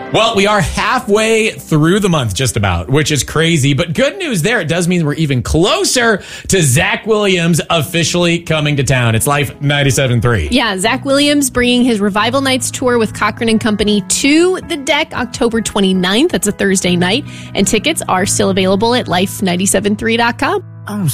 Well, we are halfway through the month, just about, which is crazy. But good news there. It does mean we're even closer to Zach Williams officially coming to town. It's Life 97.3. Yeah, Zach Williams bringing his Revival Nights tour with Cochran and Company to the deck October 29th. That's a Thursday night. And tickets are still available at life973.com. I'm